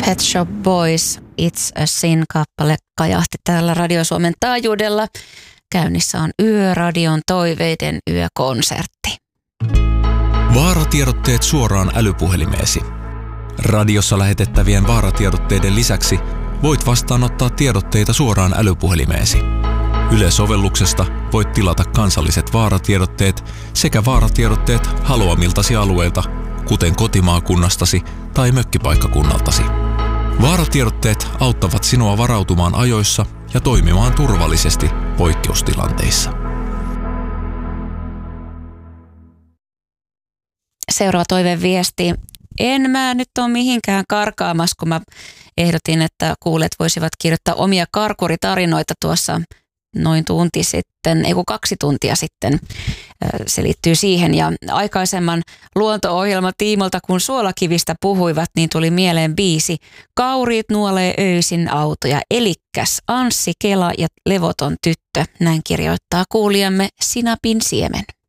Pet Shop Boys, It's a Sin-kappale kajahti täällä Radio Suomen taajuudella. Käynnissä on Yöradion toiveiden yökonsertti. Vaaratiedotteet suoraan älypuhelimeesi. Radiossa lähetettävien vaaratiedotteiden lisäksi voit vastaanottaa tiedotteita suoraan älypuhelimeesi. Yle-sovelluksesta voit tilata kansalliset vaaratiedotteet sekä vaaratiedotteet haluamiltasi alueilta, kuten kotimaakunnastasi tai mökkipaikkakunnaltasi. Vaaratiedotteet auttavat sinua varautumaan ajoissa ja toimimaan turvallisesti poikkeustilanteissa. Seuraava toiveviesti. En mä nyt ole mihinkään karkaamassa, kun mä ehdotin, että kuulijat voisivat kirjoittaa omia karkuritarinoita tuossa noin tunti sitten, 2 tuntia sitten. Se liittyy siihen ja aikaisemman luonto-ohjelman tiimolta, kun suolakivistä puhuivat, niin tuli mieleen biisi Kauriit nuolee öisin autoja, elikkäs Anssi Kela ja levoton tyttö. Näin kirjoittaa kuulijamme Sinapin Siemen.